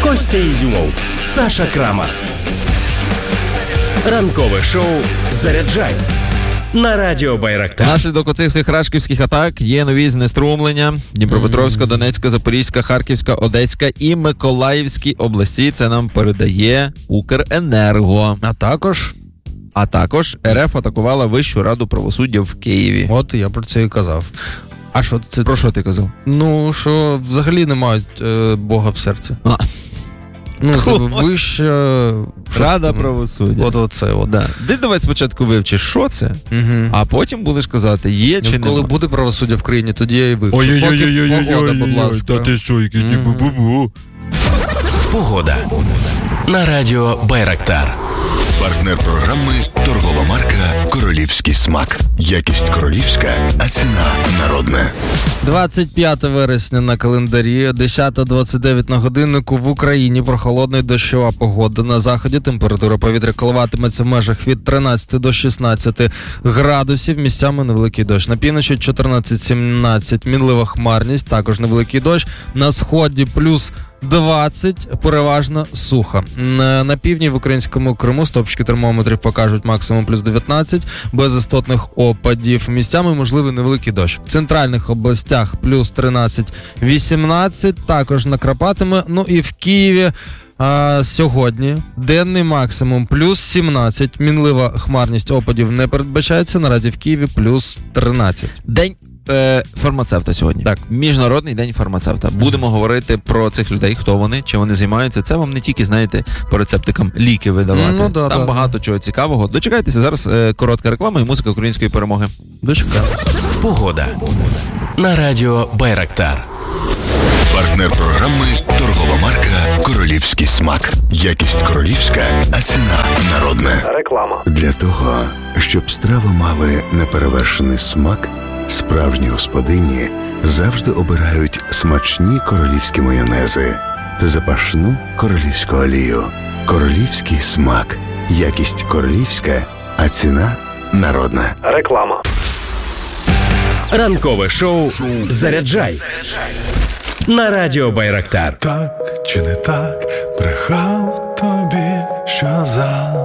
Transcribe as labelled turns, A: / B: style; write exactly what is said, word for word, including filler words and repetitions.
A: Костя Ізюмов, Саша Крамар. Ранкове шоу «Заряджай» на радіо Байрактар.
B: Наслідок оцих всіх рашківських атак є нові знеструмлення. Дніпропетровська, Донецька, Запорізька, Харківська, Одеська і Миколаївські області. Це нам передає Укренерго.
C: А також...
B: А також РФ атакувала Вищу раду правосуддя в Києві.
C: От я про це і казав. А що це?
B: Про що ти казав?
C: Ну, що взагалі не мають е, Бога в серці.
B: А.
C: Ну, це Вища
B: Рада правосуддя.
C: От оце, от.
B: Да. Ти давай спочатку вивчиш, що це,
C: угу.
B: а потім будеш казати, є чи
C: ну,
B: нема.
C: Коли буде правосуддя в країні, тоді я і вивчу.
B: Ой-ой-ой-ой-ой-ой-ой,
C: погода, будь ласка.
B: Та ти що, який
C: mm-hmm.
B: бу-бу-бу.
A: Погода на радіо Байрактар.
D: Партнер програми – торгова марка «Королівський смак». Якість королівська, а ціна народна.
C: двадцять п'яте вересня на календарі, десята двадцять дев'ять на годиннику. В Україні прохолодна й дощова погода. На заході температура повітря коливатиметься в межах від тринадцяти до шістнадцяти градусів. Місцями невеликий дощ. На півночі чотирнадцять сімнадцять, мінлива хмарність, також невеликий дощ. На сході плюс двадцять, переважно сухо. На півдні в українському Криму стопчики термометрів покажуть максимум плюс дев'ятнадцять, без істотних опадів. Місцями можливий невеликий дощ. В центральних областях плюс тринадцять вісімнадцять, також накрапатиме. Ну і в Києві а, сьогодні денний максимум плюс сімнадцять, мінлива хмарність, опадів не передбачається. Наразі в Києві плюс тринадцять.
B: День е, фармацевта сьогодні.
C: Так.
B: Міжнародний день фармацевта. Будемо mm-hmm. говорити про цих людей, хто вони, чим вони займаються. Це вам не тільки, знаєте, по рецептикам ліки видавати.
C: Ну, да,
B: Там
C: да,
B: багато
C: да.
B: чого цікавого. Дочекайтеся, зараз е, коротка реклама і музика української перемоги.
C: Дочекаємо.
A: Погода на радіо Байрактар.
D: Партнер програми – торгова марка «Королівський смак». Якість королівська, а ціна народна.
E: Реклама.
D: Для того, щоб страви мали неперевершений смак, справжні господині завжди обирають смачні королівські майонези та запашну королівську олію. Королівський смак. Якість королівська, а ціна народна.
E: Реклама.
A: Ранкове шоу «Заряджай» на радіо Байрактар.
F: Так чи не так, брехав тобі, що за